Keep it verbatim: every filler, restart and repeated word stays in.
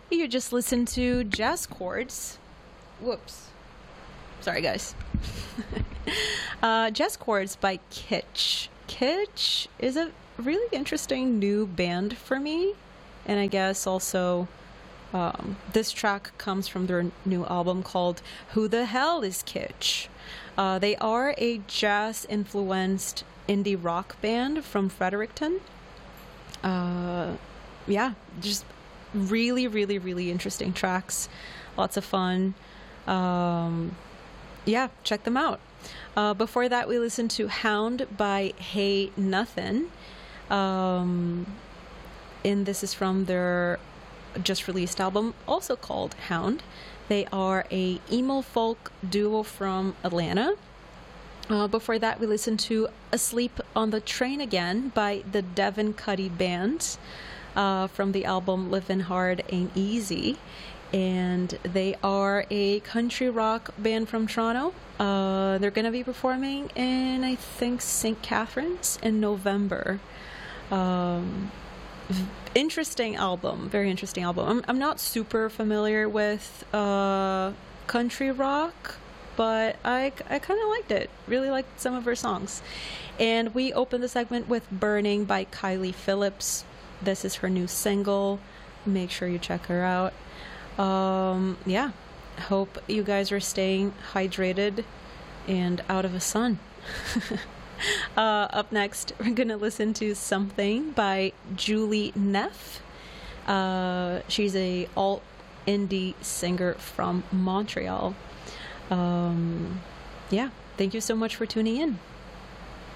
You just listened to Jazz Chords. Whoops. Sorry, guys. uh, Jazz Chords by Kitsch. Kitsch is a really interesting new band for me. And I guess also um, this track comes from their new album called Who the Hell is Kitsch? Uh, they are a jazz-influenced indie rock band from Fredericton. Uh, yeah, just really, really, really interesting tracks. Lots of fun. Um, yeah, check them out. Uh, before that, we listened to Hound by Hey Nothin'. Um, and this is from their just released album, also called Hound. They are a emo folk duo from Atlanta. Uh, before that, we listened to Asleep on the Train Again by the Devin Cuddy Band uh, from the album Livin' Hard Ain't Easy. And they are a country rock band from Toronto. Uh, they're going to be performing in, I think, Saint Catharines in November. Um, interesting album, very interesting album. I'm, I'm not super familiar with uh, country rock, but I, I kind of liked it. Really liked some of her songs. And we opened the segment with Burning by Kylie Phillips. This is her new single. Make sure you check her out. Um, yeah, hope you guys are staying hydrated and out of the sun. uh, up next, we're going to listen to Something by Julie Neff. Uh, she's a alt indie singer from Montreal. Um, yeah, thank you so much for tuning in.